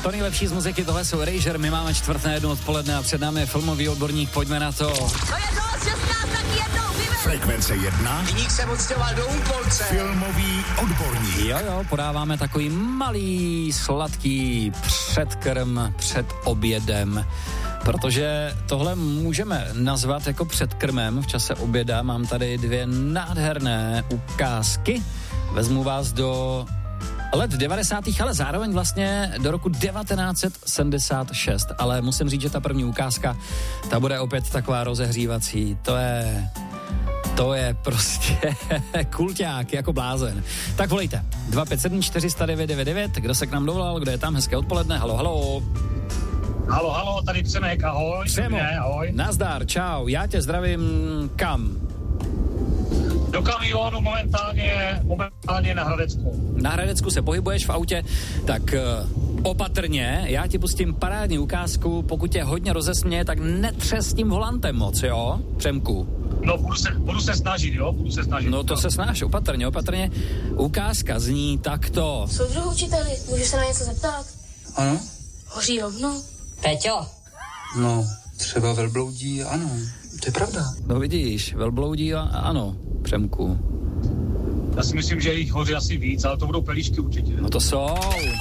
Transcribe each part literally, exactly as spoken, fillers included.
to nejlepší z muziky, tohle jsou Erasure, my máme čtvrt na jednu odpoledne a před námi je filmový odborník, pojďme na to. To je dost, šestnáct, tak jednou, vyber! Frekvence jedna. Viník se odstěhoval do Úpolce. Filmový odborník. Jo, jo, podáváme takový malý, sladký předkrm před obědem. Protože tohle můžeme nazvat jako předkrmem v čase oběda. Mám tady dvě nádherné ukázky. Vezmu vás do let devadesátých, ale zároveň vlastně do roku devatenáct set sedmdesát šest. Ale musím říct, že ta první ukázka, ta bude opět taková rozehřívací. To je... To je prostě kulťák, jako blázen. Tak volejte. dva pět sedm čtyři nula devět devět devět. Kdo se k nám dovolal, kdo je tam, hezké odpoledne. Halo, halo. Halo, halo, tady Přemek, ahoj. Přemo, ahoj. nazdar, čau, já tě zdravím kam? Do kamionu momentálně, momentálně na Hradecku. Na Hradecku se pohybuješ v autě, tak uh, opatrně, já ti pustím parádní ukázku, pokud tě hodně rozesměje, tak netřes tím volantem moc, jo, Přemku? No, budu se, budu se snažit, jo, budu se snažit. No to se snaž, opatrně, opatrně. Ukázka zní takto. Soudruhu učiteli, můžu se na něco zeptat? Ano? Hoří rovno? Peťo. No, třeba velbloudí, ano, to je pravda. No vidíš, velbloudí, a, ano, Přemku. Já si myslím, že jich hoří asi víc, ale to budou pelíšky určitě. No to jsou.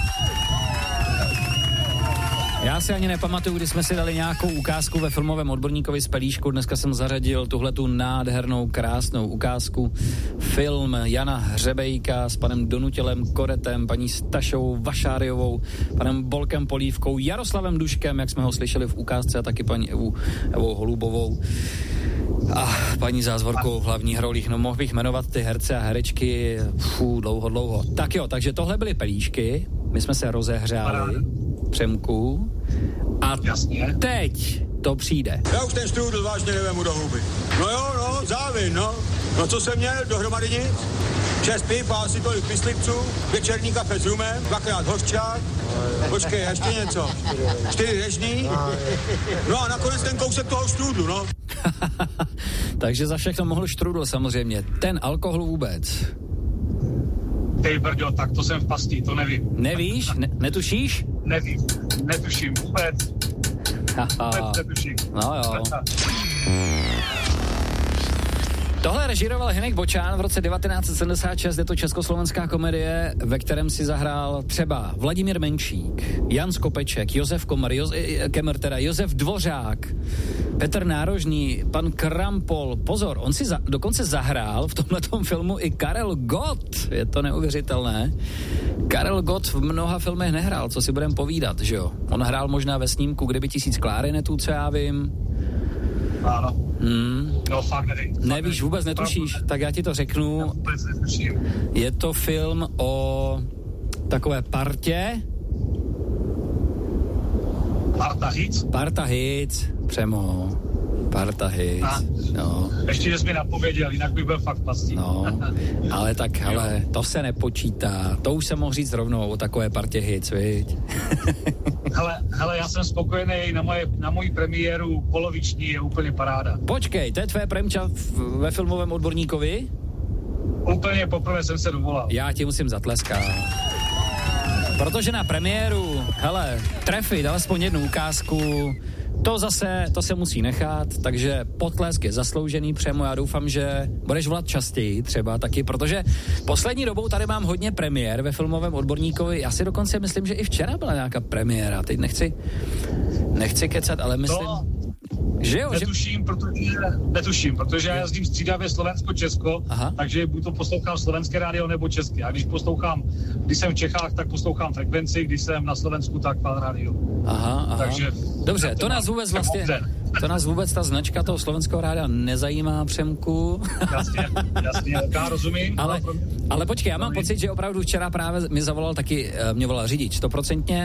Já si ani nepamatuju, kdy jsme si dali nějakou ukázku ve filmovém odborníkovi z pelíšku. Dneska jsem zařadil tuhletu nádhernou, krásnou ukázku. Film Jana Hřebejka s panem Donutělem Koretem, paní Stašou Vašáriovou, panem Bolkem Polívkou, Jaroslavem Duškem, jak jsme ho slyšeli v ukázce, a taky paní Evu, Evou Holubovou. A paní Zázvorkou v hlavních rolích. No mohl bych jmenovat ty herce a herečky fů, dlouho, dlouho. Tak jo, takže tohle byly pelíšky. My jsme se rozehřáli, Přemku. A jasně. Teď to přijde. Já už ten štrůdl vážně nevemu do huby. No jo, no, závin, no. No co jsem měl, dohromady nic? Šest piv a asi tolik myslivců, večerní kafe s rumem, dvakrát hořčák. Počkej, ještě něco. Čtyři řežní. No a nakonec ten kousek toho štrůdlu, no. Takže za všechno mohl štrůdl samozřejmě. Ten alkohol vůbec. Tej brďo, tak to jsem v pastí, to nevím. Nevíš? Ne- netušíš? Nevím, netuším vůbec. Vůbec netuším. No jo. Tohle režíroval Hynek Bočán v roce devatenáct set sedmdesát šest, je to československá komedie, ve kterém si zahrál třeba Vladimír Menšík, Jan Skopeček, Josef Komar, Josef, Kemr, teda Josef Dvořák, Petr Nárožný, pan Krampol, pozor, on si za, dokonce zahrál v tomhletom filmu i Karel Gott, je to neuvěřitelné. Karel Gott v mnoha filmech nehrál, co si budem povídat, že jo? On hrál možná ve snímku Kdyby tisíc klarinetů, co já vím. Ano. Hmm. No fakt nevím. Fakt Nevíš, nevím. vůbec netušíš, tak já ti to řeknu. Já vůbec netuším. Je to film o takové partě. Parta Hits? Parta Hits, Přemo. Parta Hits, A? no. Ještě, že jsi mi napověděl, jinak bych byl fakt pastí. No, ale tak, hele, to se nepočítá. To už jsem mohl říct rovnou o takové partě Hits, viď? hele, hele, já jsem spokojený na, moje, na moji premiéru, poloviční je úplně paráda. Počkej, to je tvoje premča ve filmovém odborníkovi? Úplně poprvé jsem se dovolal. Já ti musím zatleskat. Protože na premiéru, hele, trefit alespoň jednu ukázku, to zase, to se musí nechat, takže potlesk je zasloužený, Přemo, já doufám, že budeš volat častěji třeba taky, protože poslední dobou tady mám hodně premiér ve filmovém odborníkovi, já si dokonce myslím, že i včera byla nějaká premiéra, teď nechci, nechci kecat, ale myslím... No. Že jo, netuším, že... protože, netuším, protože já jezdím střídavě Slovensko-Česko, aha, takže buď to poslouchám slovenské rádio nebo české. A když poslouchám, když jsem v Čechách, tak poslouchám Frekvenci, když jsem na Slovensku, tak Fan rádio. Aha, aha. Takže, dobře, to nás vůbec vlastně, to nás vůbec ta značka toho slovenského rádia nezajímá, Přemku. Jasně, jasně, já rozumím. Ale, ale počkej, já mám pocit, že opravdu včera právě mi zavolal taky, mě volal řidič, stoprocentně,